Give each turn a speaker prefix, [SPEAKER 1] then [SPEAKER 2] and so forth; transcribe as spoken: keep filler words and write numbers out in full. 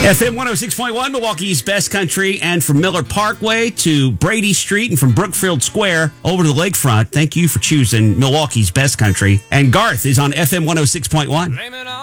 [SPEAKER 1] F M one oh six point one, Milwaukee's best country, and from Miller Parkway to Brady Street and from Brookfield Square over to the lakefront. Thank you for choosing Milwaukee's best country. And Garth is on F M one oh six point one.